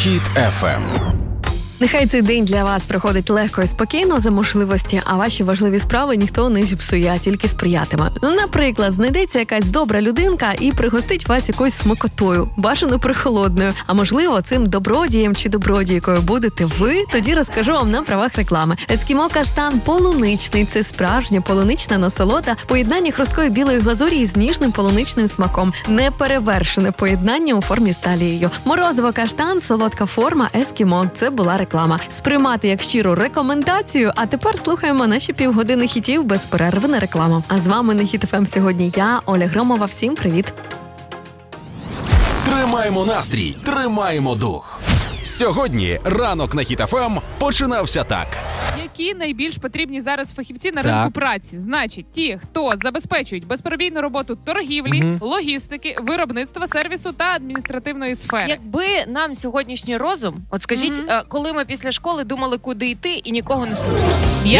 Хіт FM. Нехай цей день для вас проходить легко і спокійно за можливості, а ваші важливі справи ніхто не зіпсує, а тільки сприятиме. Наприклад, знайдеться якась добра людинка і пригостить вас якоюсь смакотою, бажано прохолодною. А можливо, цим добродієм чи добродійкою будете ви, тоді розкажу вам на правах реклами. Ескімо каштан полуничний – це справжня полунична насолода, поєднання хрусткої білої глазурі із ніжним полуничним смаком. Неперевершене поєднання у формі з талією. Морозиво каштан, солодка форма, ескімо. Це була реклама. Сприймати як щиру рекомендацію, а тепер слухаємо наші півгодини хітів без перерви на рекламу. А з вами на Хіт FM сьогодні я, Оля Громова. Всім привіт! Тримаємо настрій, тримаємо дух. Сьогодні ранок на Хіт FM починався так. Які найбільш потрібні зараз фахівці на ринку праці? Значить, ті, хто забезпечують безперебійну роботу торгівлі, логістики, виробництва, сервісу та адміністративної сфери. Якби нам сьогоднішній розум, от скажіть, коли ми після школи думали, куди йти і нікого не слухали.